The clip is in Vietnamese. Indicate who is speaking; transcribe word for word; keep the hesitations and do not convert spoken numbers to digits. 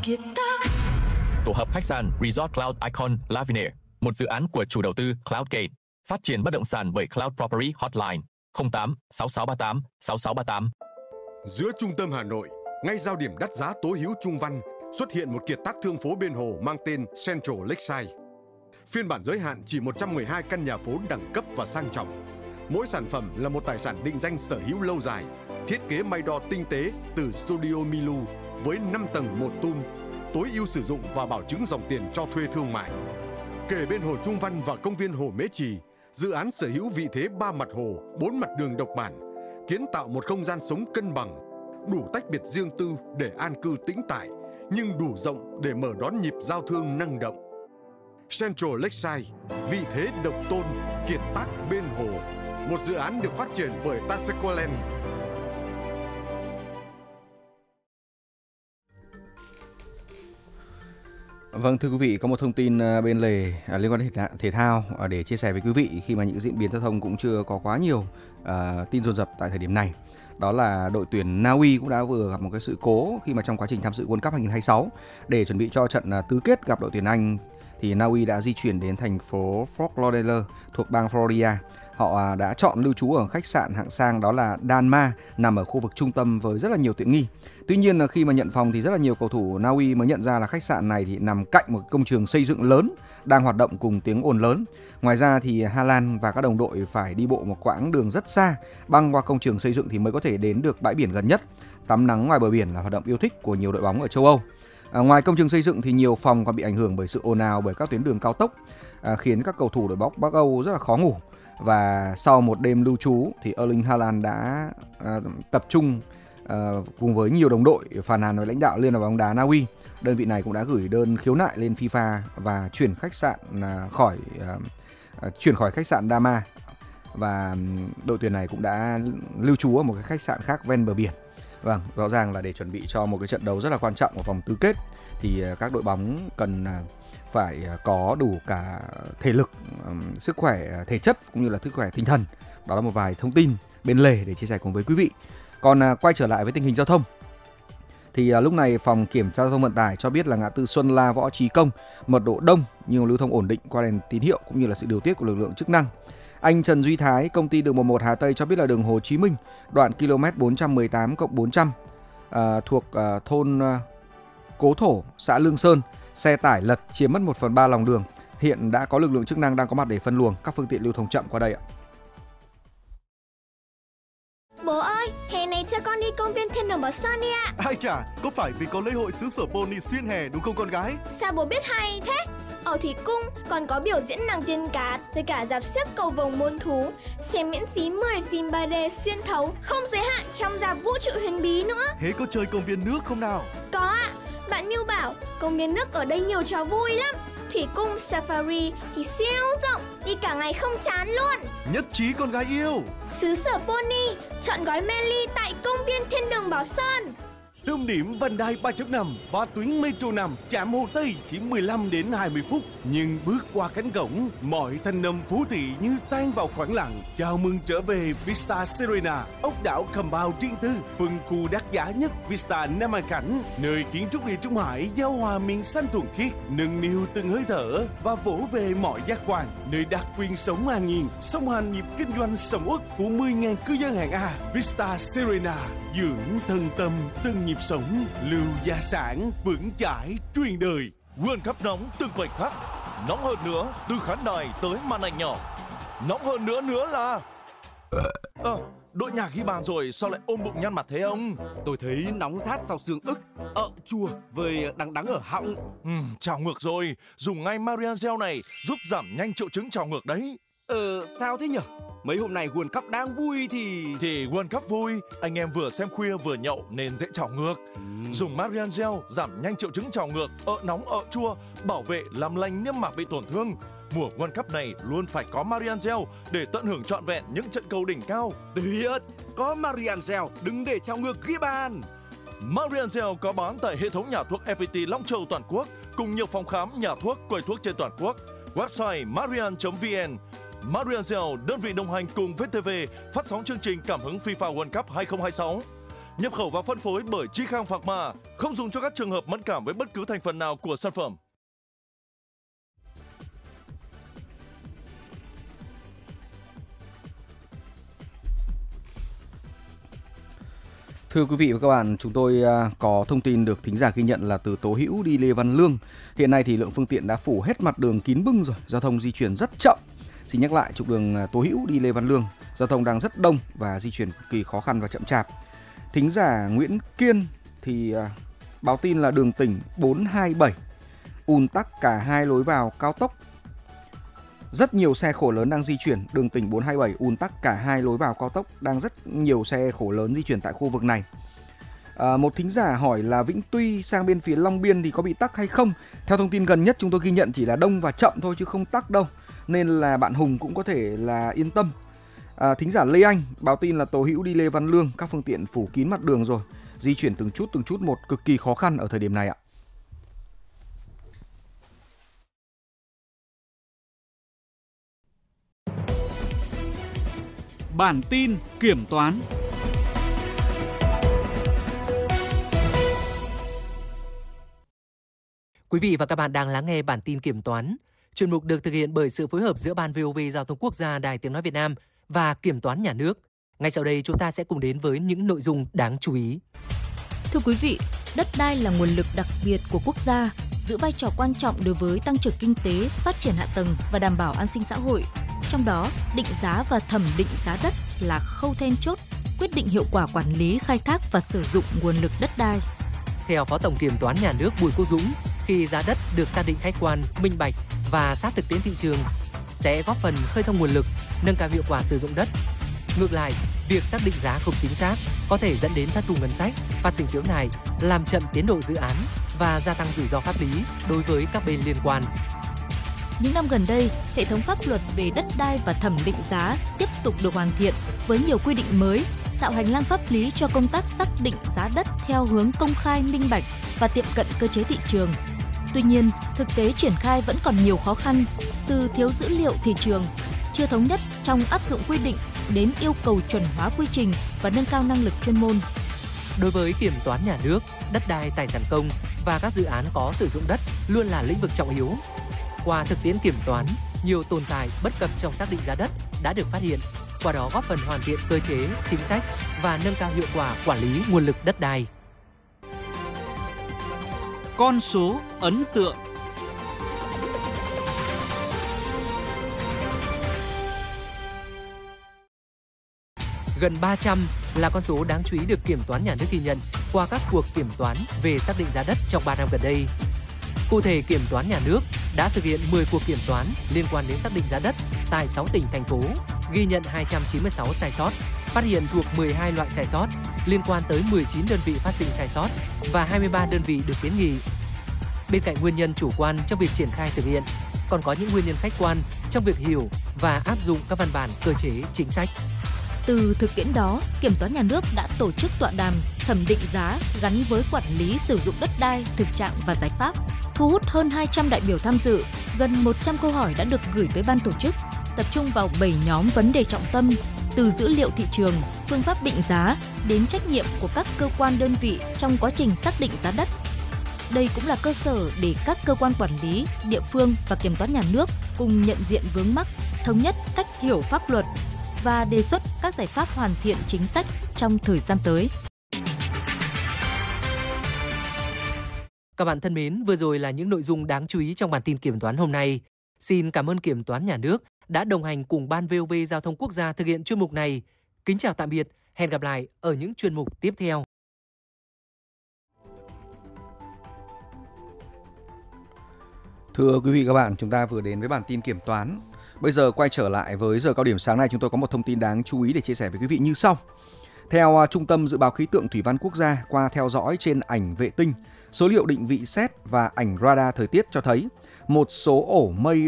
Speaker 1: kiệt tác.
Speaker 2: Tổ hợp khách sạn Resort Cloud Icon Lavinia, một dự án của chủ đầu tư Cloudgate, phát triển bất động sản bởi Cloud Property Hotline không tám sáu sáu ba tám sáu sáu ba tám.
Speaker 3: Giữa trung tâm Hà Nội, ngay giao điểm đắt giá tố hữu Trung Văn, xuất hiện một kiệt tác thương phố bên hồ mang tên Central Lakeside. Phiên bản giới hạn chỉ một trăm mười hai căn nhà phố đẳng cấp và sang trọng. Mỗi sản phẩm là một tài sản định danh sở hữu lâu dài, thiết kế may đo tinh tế từ Studio Milu với năm tầng một tum, tối ưu sử dụng và bảo chứng dòng tiền cho thuê thương mại. Kề bên hồ Trung Văn và công viên Hồ Mễ Trì, dự án sở hữu vị thế ba mặt hồ, bốn mặt đường độc bản, kiến tạo một không gian sống cân bằng, đủ tách biệt riêng tư để an cư tĩnh tại, nhưng đủ rộng để mở đón nhịp giao thương năng động. Central Lakeside, vị thế độc tôn, kiệt tác bên hồ, một dự án được phát triển bởi Tasequaland.
Speaker 4: Vâng, thưa quý vị, có một thông tin bên lề liên quan đến thể thao để chia sẻ với quý vị khi mà những diễn biến giao thông cũng chưa có quá nhiều uh, tin dồn dập tại thời điểm này. Đó là đội tuyển Na Uy cũng đã vừa gặp một cái sự cố khi mà trong quá trình tham dự World Cup hai không hai sáu để chuẩn bị cho trận tứ kết gặp đội tuyển Anh, thì Na Uy đã di chuyển đến thành phố Fort Lauderdale thuộc bang Florida. Họ đã chọn lưu trú ở khách sạn hạng sang đó là Danma, nằm ở khu vực trung tâm với rất là nhiều tiện nghi. Tuy nhiên là khi mà nhận phòng thì rất là nhiều cầu thủ Na Uy mới nhận ra là khách sạn này thì nằm cạnh một công trường xây dựng lớn đang hoạt động cùng tiếng ồn lớn. Ngoài ra thì Hà Lan và các đồng đội phải đi bộ một quãng đường rất xa, băng qua công trường xây dựng thì mới có thể đến được bãi biển gần nhất. Tắm nắng ngoài bờ biển là hoạt động yêu thích của nhiều đội bóng ở châu Âu. À, ngoài công trường xây dựng thì nhiều phòng còn bị ảnh hưởng bởi sự ồn ào bởi các tuyến đường cao tốc, à, khiến các cầu thủ đội bóng Bắc Âu rất là khó ngủ. Và sau một đêm lưu trú thì Erling Haaland đã à, tập trung à, cùng với nhiều đồng đội phàn nàn với lãnh đạo Liên đoàn bóng đá Na Uy. Đơn vị này cũng đã gửi đơn khiếu nại lên FIFA và chuyển khách sạn à, khỏi à, à, chuyển khỏi khách sạn Dama, và đội tuyển này cũng đã lưu trú ở một cái khách sạn khác ven bờ biển. Vâng, rõ ràng là để chuẩn bị cho một cái trận đấu rất là quan trọng ở vòng tứ kết thì các đội bóng cần phải có đủ cả thể lực, sức khỏe thể chất cũng như là sức khỏe tinh thần. Đó là một vài thông tin bên lề để chia sẻ cùng với quý vị. Còn quay trở lại với tình hình giao thông thì lúc này phòng kiểm tra giao thông vận tải cho biết là ngã tư Xuân La Võ Trí Công mật độ đông nhưng lưu thông ổn định qua đèn tín hiệu cũng như là sự điều tiết của lực lượng chức năng. Anh Trần Duy Thái, công ty đường một một Hà Tây cho biết là đường Hồ Chí Minh, đoạn km bốn trăm mười tám cộng bốn trăm à, thuộc à, thôn à, Cố Thổ, xã Lương Sơn, xe tải lật chiếm mất một phần ba lòng đường. Hiện đã có lực lượng chức năng đang có mặt để phân luồng các phương tiện lưu thông chậm qua đây ạ.
Speaker 5: Bố ơi, hè này cho con đi công viên Thiên Đường Bảo Sơn đi ạ.
Speaker 6: Ai chả, có phải vì có lễ hội xứ sở pony xuyên hè đúng không con gái?
Speaker 5: Sao bố biết hay thế? Ở Thủy Cung còn có biểu diễn nàng tiên cá với cả rạp xiếc cầu vồng muôn thú, xem miễn phí mười phim ba D xuyên thấu không giới hạn trong rạp vũ trụ huyền bí nữa.
Speaker 6: Thế có chơi công viên nước không nào?
Speaker 5: Có ạ, bạn Miu bảo công viên nước ở đây nhiều trò vui lắm. Thủy Cung Safari thì siêu rộng, đi cả ngày không chán luôn.
Speaker 6: Nhất trí con gái yêu.
Speaker 5: Xứ sở pony, chọn gói mê ly tại công viên Thiên Đường Bảo Sơn.
Speaker 6: Tâm điểm vành đai ba chấm năm và tuyến metro năm trạm Hồ Tây chỉ mười lăm đến hai mươi phút, nhưng bước qua cánh cổng, mọi thanh âm phố thị như tan vào khoảng lặng. Chào mừng trở về Vista Serena, ốc đảo Cẩm Bào riêng tư, phân khu đắt giá nhất Vista Nam Hải Cảnh, nơi kiến trúc địa Trung Hải giao hòa miền xanh thuần khiết, nâng niu từng hơi thở và vỗ về mọi giác quan, nơi đặc quyền sống an nhiên, song hành nhịp kinh doanh sầm uất của mười nghìn cư dân hạng A. Vista Serena, dưỡng thân tâm từng nhịp sống, lưu gia sản vững chãi truyền đời.
Speaker 7: World Cup nóng từng khoảnh khắc, nóng hơn nữa từ khán đài tới màn ảnh nhỏ, nóng hơn nữa nữa là ờ à, đội nhạc ghi bàn rồi sao lại ôm bụng nhăn mặt thế ông?
Speaker 8: Tôi thấy nóng rát sau xương ức, ợ chua với đắng đắng ở họng.
Speaker 7: Ừ, trào ngược rồi, dùng ngay Marian Gel này giúp giảm nhanh triệu chứng trào ngược đấy.
Speaker 8: Ờ sao thế nhỉ? Mấy hôm nay World Cup đang vui thì...
Speaker 7: Thì World Cup vui, anh em vừa xem khuya vừa nhậu nên dễ trào ngược. ừ. Dùng Marian Gel giảm nhanh triệu chứng trào ngược, ợ nóng ợ chua, bảo vệ làm lành niêm mạc bị tổn thương. Mùa World Cup này luôn phải có Marian Gel để tận hưởng trọn vẹn những trận cầu đỉnh cao.
Speaker 8: Tuyệt, có Marian Gel đừng để trào ngược ghi bàn.
Speaker 7: Marian Gel có bán tại hệ thống nhà thuốc ép pê tê Long Châu toàn quốc cùng nhiều phòng khám, nhà thuốc, quầy thuốc trên toàn quốc. Website marian chấm vn. Marian Gel, đơn vị đồng hành cùng vê tê vê phát sóng chương trình cảm hứng FIFA World Cup hai không hai sáu. nhập khẩu và phân phối bởi Chi Khang Pharma, không dùng cho các trường hợp mẫn cảm với bất cứ thành phần nào của sản phẩm.
Speaker 4: Thưa quý vị và các bạn, chúng tôi có thông tin được thính giả ghi nhận là từ Tố Hữu đi Lê Văn Lương. Hiện nay thì lượng phương tiện đã phủ hết mặt đường kín bưng rồi, giao thông di chuyển rất chậm. Xin nhắc lại, trục đường Tố Hữu đi Lê Văn Lương, giao thông đang rất đông và di chuyển cực kỳ khó khăn và chậm chạp. Thính giả Nguyễn Kiên thì báo tin là đường tỉnh bốn hai bảy ùn tắc cả hai lối vào cao tốc. Rất nhiều xe khổ lớn đang di chuyển, đường tỉnh bốn hai bảy ùn tắc cả hai lối vào cao tốc, đang rất nhiều xe khổ lớn di chuyển tại khu vực này. À, một thính giả hỏi là Vĩnh Tuy sang bên phía Long Biên thì có bị tắc hay không? Theo thông tin gần nhất chúng tôi ghi nhận chỉ là đông và chậm thôi chứ không tắc đâu, nên là bạn Hùng cũng có thể là yên tâm. À, thính giả Lê Anh báo tin là Tố Hữu đi Lê Văn Lương, các phương tiện phủ kín mặt đường rồi, di chuyển từng chút từng chút một, cực kỳ khó khăn ở thời điểm này ạ.
Speaker 1: Bản tin kiểm toán.
Speaker 9: Quý vị và các bạn đang lắng nghe bản tin kiểm toán. Chuyên mục được thực hiện bởi sự phối hợp giữa Ban vê o vê Giao thông Quốc gia, Đài Tiếng nói Việt Nam và Kiểm toán Nhà nước. Ngay sau đây chúng ta sẽ cùng đến với những nội dung đáng chú ý.
Speaker 10: Thưa quý vị, đất đai là nguồn lực đặc biệt của quốc gia, giữ vai trò quan trọng đối với tăng trưởng kinh tế, phát triển hạ tầng và đảm bảo an sinh xã hội. Trong đó, định giá và thẩm định giá đất là khâu then chốt, quyết định hiệu quả quản lý, khai thác và sử dụng nguồn lực đất đai.
Speaker 9: Theo Phó Tổng Kiểm toán Nhà nước Bùi Quốc Dũng, khi giá đất được xác định khách quan, minh bạch và sát thực tiễn thị trường, sẽ góp phần khơi thông nguồn lực, nâng cao hiệu quả sử dụng đất. Ngược lại, việc xác định giá không chính xác có thể dẫn đến thất thu ngân sách, phát sinh khiếu nại, làm chậm tiến độ dự án và gia tăng rủi ro pháp lý đối với các bên liên quan.
Speaker 10: Những năm gần đây, hệ thống pháp luật về đất đai và thẩm định giá tiếp tục được hoàn thiện với nhiều quy định mới, tạo hành lang pháp lý cho công tác xác định giá đất theo hướng công khai, minh bạch và tiệm cận cơ chế thị trường. Tuy nhiên, thực tế triển khai vẫn còn nhiều khó khăn, từ thiếu dữ liệu thị trường, chưa thống nhất trong áp dụng quy định đến yêu cầu chuẩn hóa quy trình và nâng cao năng lực chuyên môn.
Speaker 9: Đối với kiểm toán nhà nước, đất đai, tài sản công và các dự án có sử dụng đất luôn là lĩnh vực trọng yếu. Qua thực tiễn kiểm toán, nhiều tồn tại bất cập trong xác định giá đất đã được phát hiện, qua đó góp phần hoàn thiện cơ chế, chính sách và nâng cao hiệu quả quản lý nguồn lực đất đai.
Speaker 1: Con số ấn tượng.
Speaker 9: Gần ba trăm là con số đáng chú ý được Kiểm toán Nhà nước ghi nhận qua các cuộc kiểm toán về xác định giá đất trong ba năm gần đây. Cụ thể, Kiểm toán Nhà nước đã thực hiện mười cuộc kiểm toán liên quan đến xác định giá đất tại sáu tỉnh, thành phố, ghi nhận hai trăm chín mươi sáu sai sót, phát hiện thuộc mười hai loại sai sót, liên quan tới mười chín đơn vị phát sinh sai sót và hai mươi ba đơn vị được kiến nghị. Bên cạnh nguyên nhân chủ quan trong việc triển khai thực hiện, còn có những nguyên nhân khách quan trong việc hiểu và áp dụng các văn bản, cơ chế, chính sách.
Speaker 10: Từ thực tiễn đó, Kiểm toán Nhà nước đã tổ chức tọa đàm thẩm định giá gắn với quản lý sử dụng đất đai, thực trạng và giải pháp, thu hút hơn hai trăm đại biểu tham dự, gần một trăm câu hỏi đã được gửi tới ban tổ chức, tập trung vào bảy nhóm vấn đề trọng tâm, từ dữ liệu thị trường, phương pháp định giá đến trách nhiệm của các cơ quan đơn vị trong quá trình xác định giá đất. Đây cũng là cơ sở để các cơ quan quản lý, địa phương và Kiểm toán Nhà nước cùng nhận diện vướng mắc, thống nhất cách hiểu pháp luật và đề xuất các giải pháp hoàn thiện chính sách trong thời gian tới.
Speaker 9: Các bạn thân mến, vừa rồi là những nội dung đáng chú ý trong bản tin kiểm toán hôm nay. Xin cảm ơn Kiểm toán Nhà nước đã đồng hành cùng Ban vê o vê Giao thông Quốc gia thực hiện chuyên mục này. Kính chào tạm biệt, hẹn gặp lại ở những chuyên mục tiếp theo.
Speaker 4: Thưa quý vị các bạn, chúng ta vừa đến với bản tin kiểm toán. Bây giờ quay trở lại với giờ cao điểm sáng nay, chúng tôi có một thông tin đáng chú ý để chia sẻ với quý vị như sau. Theo Trung tâm Dự báo Khí tượng Thủy văn Quốc gia, qua theo dõi trên ảnh vệ tinh, số liệu định vị sét và ảnh radar thời tiết cho thấy một số ổ mây